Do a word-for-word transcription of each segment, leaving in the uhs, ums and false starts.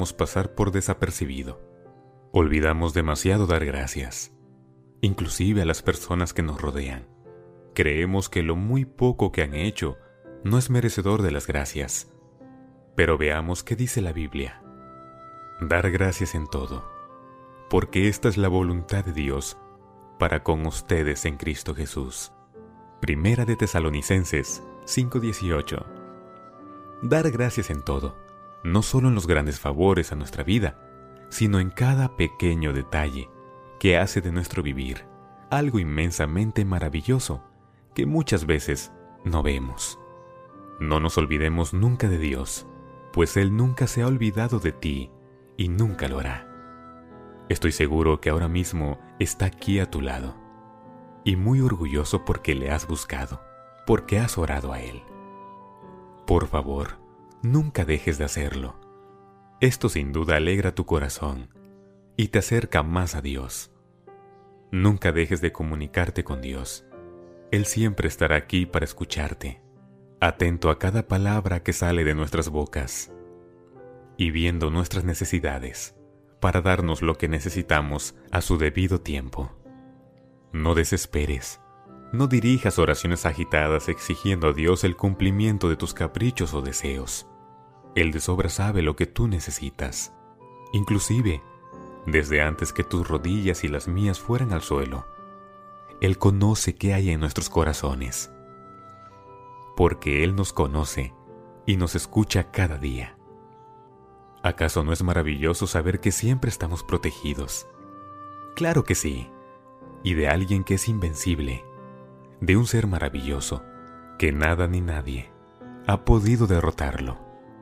dejamos pasar por desapercibido. Olvidamos demasiado dar gracias, inclusive a las personas que nos rodean. Creemos que lo muy poco que han hecho no es merecedor de las gracias. Pero veamos qué dice la Biblia. Dar gracias en todo, porque esta es la voluntad de Dios para con ustedes en Cristo Jesús. Primera de Tesalonicenses cinco dieciocho. Dar gracias en todo, no solo en los grandes favores a nuestra vida, sino en cada pequeño detalle que hace de nuestro vivir algo inmensamente maravilloso que muchas veces no vemos. No nos olvidemos nunca de Dios, pues Él nunca se ha olvidado de ti y nunca lo hará. Estoy seguro que ahora mismo está aquí a tu lado y muy orgulloso porque le has buscado, porque has orado a Él. Por favor, nunca dejes de hacerlo. Esto sin duda alegra tu corazón y te acerca más a Dios. Nunca dejes de comunicarte con Dios. Él siempre estará aquí para escucharte, atento a cada palabra que sale de nuestras bocas y viendo nuestras necesidades para darnos lo que necesitamos a su debido tiempo. No desesperes, no dirijas oraciones agitadas exigiendo a Dios el cumplimiento de tus caprichos o deseos. Él de sobra sabe lo que tú necesitas, inclusive desde antes que tus rodillas y las mías fueran al suelo. Él conoce qué hay en nuestros corazones, porque Él nos conoce y nos escucha cada día. ¿Acaso no es maravilloso saber que siempre estamos protegidos? Claro que sí, y de alguien que es invencible, de un ser maravilloso, que nada ni nadie ha podido derrotarlo.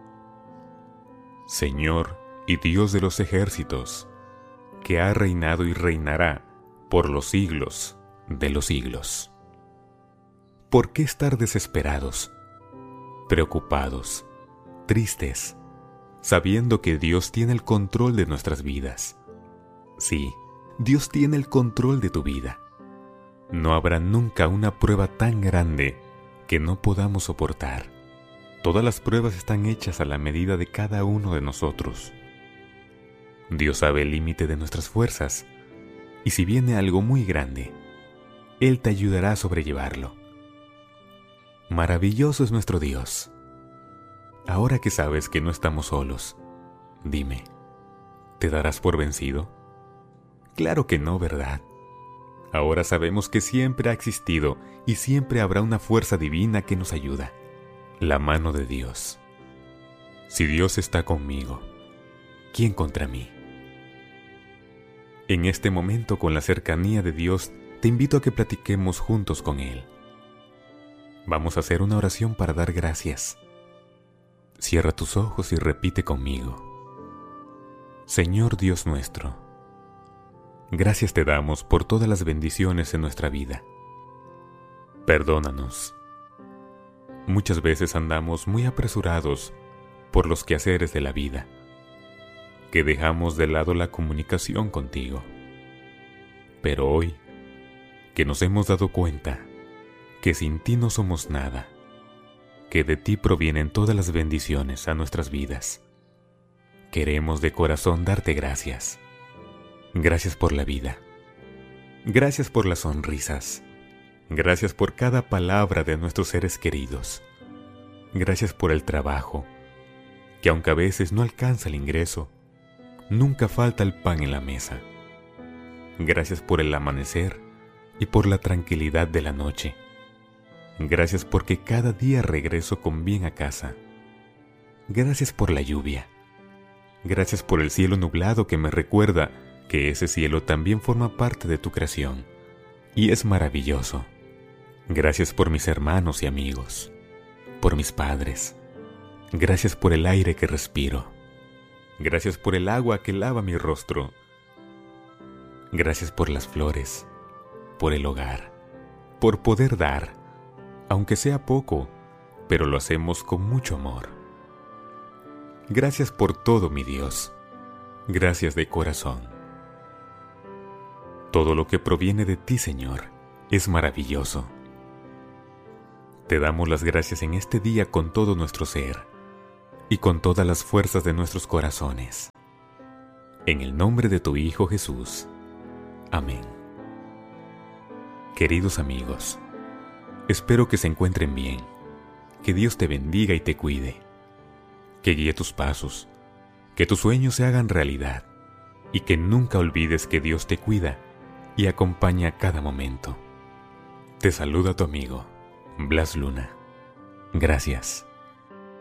Señor y Dios de los ejércitos, que ha reinado y reinará por los siglos de los siglos. ¿Por qué estar desesperados, preocupados, tristes, sabiendo que Dios tiene el control de nuestras vidas? Sí, Dios tiene el control de tu vida. No habrá nunca una prueba tan grande que no podamos soportar. Todas las pruebas están hechas a la medida de cada uno de nosotros. Dios sabe el límite de nuestras fuerzas, y si viene algo muy grande, Él te ayudará a sobrellevarlo. Maravilloso es nuestro Dios. Ahora que sabes que no estamos solos, dime, ¿te darás por vencido? Claro que no, ¿verdad? Ahora sabemos que siempre ha existido y siempre habrá una fuerza divina que nos ayuda, la mano de Dios. Si Dios está conmigo, ¿quién contra mí? En este momento, con la cercanía de Dios, te invito a que platiquemos juntos con Él. Vamos a hacer una oración para dar gracias. Cierra tus ojos y repite conmigo. Señor Dios nuestro, gracias te damos por todas las bendiciones en nuestra vida. Perdónanos. Muchas veces andamos muy apresurados por los quehaceres de la vida, que dejamos de lado la comunicación contigo. Pero hoy, que nos hemos dado cuenta que sin ti no somos nada, que de ti provienen todas las bendiciones a nuestras vidas, queremos de corazón darte gracias. Gracias por la vida. Gracias por las sonrisas. Gracias por cada palabra de nuestros seres queridos. Gracias por el trabajo, que aunque a veces no alcanza el ingreso, nunca falta el pan en la mesa. Gracias por el amanecer y por la tranquilidad de la noche. Gracias porque cada día regreso con bien a casa. Gracias por la lluvia. Gracias por el cielo nublado que me recuerda que ese cielo también forma parte de tu creación y es maravilloso. Gracias por mis hermanos y amigos, por mis padres. Gracias por el aire que respiro. Gracias por el agua que lava mi rostro. Gracias por las flores, por el hogar, por poder dar, aunque sea poco, pero lo hacemos con mucho amor. Gracias por todo, mi Dios. Gracias de corazón. Todo lo que proviene de ti, Señor, es maravilloso. Te damos las gracias en este día con todo nuestro ser y con todas las fuerzas de nuestros corazones. En el nombre de tu Hijo Jesús. Amén. Queridos amigos, espero que se encuentren bien, que Dios te bendiga y te cuide, que guíe tus pasos, que tus sueños se hagan realidad y que nunca olvides que Dios te cuida y acompaña cada momento. Te saluda tu amigo, Blas Luna. Gracias.